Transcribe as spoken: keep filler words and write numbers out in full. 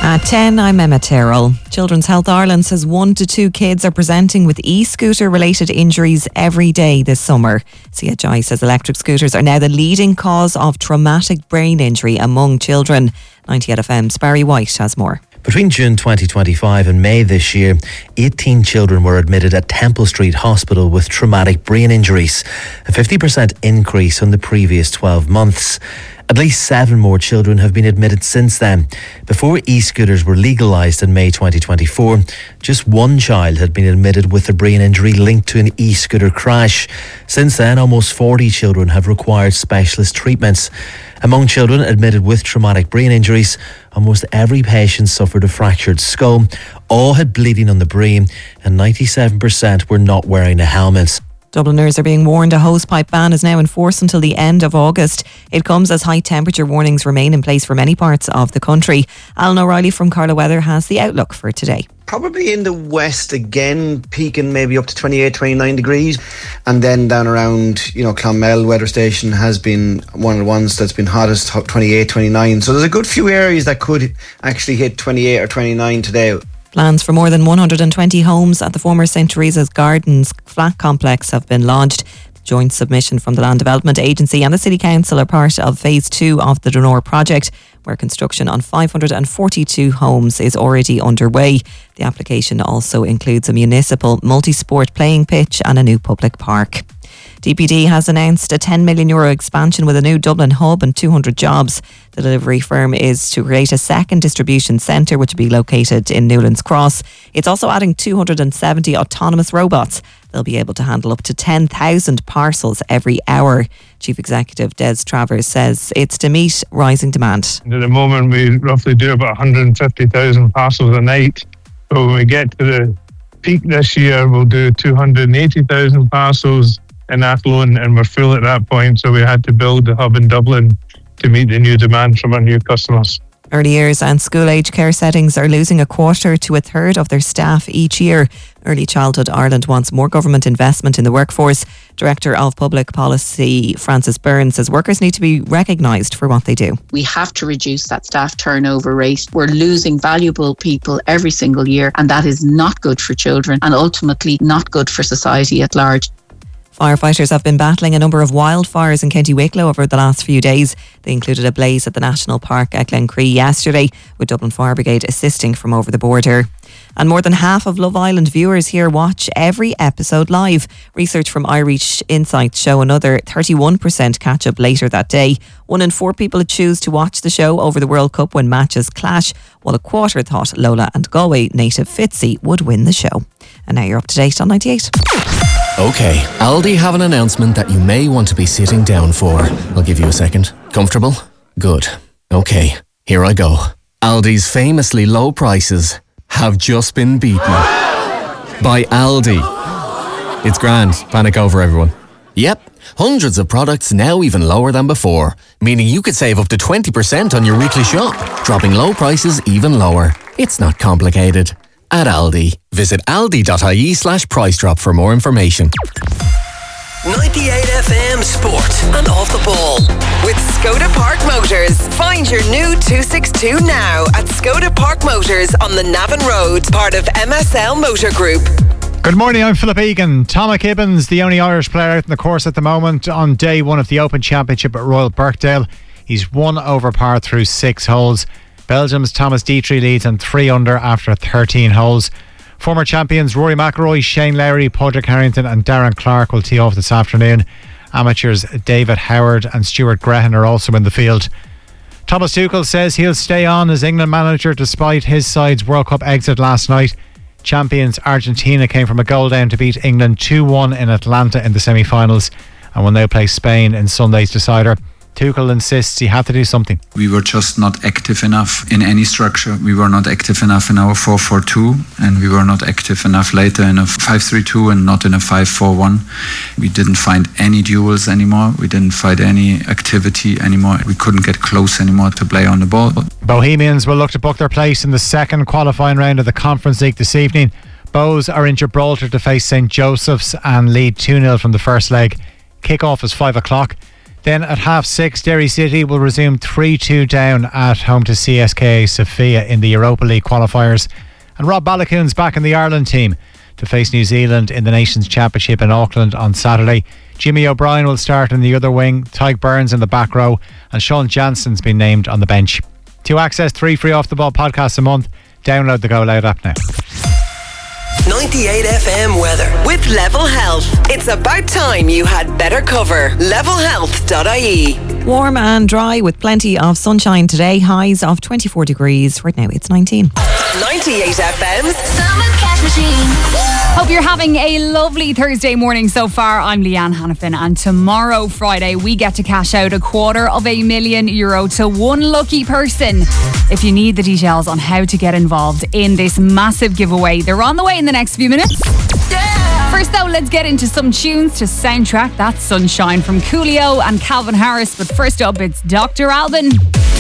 At ten, I'm Emma Terrell. Children's Health Ireland says one to two kids are presenting with e-scooter related injuries every day this summer. C H I says electric scooters are now the leading cause of traumatic brain injury among children. ninety-eight F M's Barry White has more. Between June twenty twenty-five and May this year, eighteen children were admitted at Temple Street Hospital with traumatic brain injuries, a fifty percent increase on the previous twelve months. At least seven more children have been admitted since then. Before e-scooters were legalised in May twenty twenty-four, just one child had been admitted with a brain injury linked to an e-scooter crash. Since then, almost forty children have required specialist treatments. Among children admitted with traumatic brain injuries, almost every patient suffered a fractured skull, all had bleeding on the brain, and ninety-seven percent were not wearing a helmet. Dubliners are being warned a hosepipe ban is now in force until the end of August. It comes as high temperature warnings remain in place for many parts of the country. Alan O'Reilly from Carlow Weather has the outlook for today. Probably in the west again, peaking maybe up to twenty-eight, twenty-nine degrees. And then down around, you know, Clonmel weather station has been one of the ones that's been hottest, twenty-eight, twenty-nine. So there's a good few areas that could actually hit twenty-eight or twenty-nine today. Plans for more than one hundred twenty homes at the former Saint Teresa's Gardens flat complex have been launched. The joint submission from the Land Development Agency and the City Council are part of phase two of the Dunor project, where construction on five hundred forty-two homes is already underway. The application also includes a municipal multi-sport playing pitch and a new public park. D P D has announced a ten million euro expansion with a new Dublin hub and two hundred jobs. The delivery firm is to create a second distribution centre which will be located in Newlands Cross. It's also adding two hundred seventy autonomous robots. They'll be able to handle up to ten thousand parcels every hour. Chief Executive Des Travers says it's to meet rising demand. At the moment we roughly do about one hundred fifty thousand parcels a night. But when we get to the peak this year, we'll do two hundred eighty thousand parcels in Athlone, and we're full at that point, so we had to build the hub in Dublin to meet the new demand from our new customers. Early years and school-age care settings are losing a quarter to a third of their staff each year. Early Childhood Ireland wants more government investment in the workforce. Director of Public Policy Frances Byrne says workers need to be recognised for what they do. We have to reduce that staff turnover rate. We're losing valuable people every single year, and that is not good for children and ultimately not good for society at large. Firefighters have been battling a number of wildfires in County Wicklow over the last few days. They included a blaze at the National Park at Glencree yesterday, with Dublin Fire Brigade assisting from over the border. And more than half of Love Island viewers here watch every episode live. Research from Irish Insights show another thirty-one percent catch up later that day. One in four people choose to watch the show over the World Cup when matches clash, while a quarter thought Lola and Galway native Fitzy would win the show. And now you're up to date on ninety-eight. Okay, Aldi have an announcement that you may want to be sitting down for. I'll give you a second. Comfortable? Good. Okay, here I go. Aldi's famously low prices have just been beaten by Aldi. It's grand. Panic over, everyone. Yep, hundreds of products now even lower than before, meaning you could save up to twenty percent on your weekly shop, dropping low prices even lower. It's not complicated. At Aldi. Visit aldi.ie slash price drop for more information. ninety-eight F M Sport and Off the Ball with Skoda Park Motors. Find your new two sixty-two now at Skoda Park Motors on the Navan Road, part of M S L Motor Group. Good morning, I'm Philip Egan. Tomac Hibbins, the only Irish player out in the course at the moment, on day one of the Open Championship at Royal Birkdale. He's one over par through six holes. Belgium's Thomas Dietrich leads on three under after thirteen holes. Former champions Rory McIlroy, Shane Lowry, Padraig Harrington and Darren Clark will tee off this afternoon. Amateurs David Howard and Stuart Grehan are also in the field. Thomas Tuchel says he'll stay on as England manager despite his side's World Cup exit last night. Champions Argentina came from a goal down to beat England two one in Atlanta in the semi-finals and will now play Spain in Sunday's decider. Tuchel insists he had to do something. We were just not active enough in any structure. We were not active enough in our four four two, and we were not active enough later in a five three two and not in a five four one. We didn't find any duels anymore. We didn't find any activity anymore. We couldn't get close anymore to play on the ball. Bohemians will look to book their place in the second qualifying round of the Conference League this evening. Bows are in Gibraltar to face Saint Joseph's and lead two nil from the first leg. Kick-off is five o'clock. Then at half six, Derry City will resume three two down at home to C S K A Sofia in the Europa League qualifiers. And Rob Balakoon's back in the Ireland team to face New Zealand in the Nations Championship in Auckland on Saturday. Jimmy O'Brien will start in the other wing, Tyke Burns in the back row, and Sean Jansen's been named on the bench. To access three free Off The Ball podcasts a month, download the Go Loud app now. ninety-eight F M weather with Level Health. It's about time you had better cover. level health dot I E. Warm and dry with plenty of sunshine today. Highs of twenty-four degrees. Right now it's nineteen. ninety-eight F M's Summer Cash Machine. Hope you're having a lovely Thursday morning so far. I'm Leanne Hannafin, and tomorrow, Friday, we get to cash out a quarter of a million euro to one lucky person. If you need the details on how to get involved in this massive giveaway, they're on the way in the next few minutes. Yeah. First though, let's get into some tunes to soundtrack that sunshine from Coolio and Calvin Harris. But first up, it's Doctor Alban.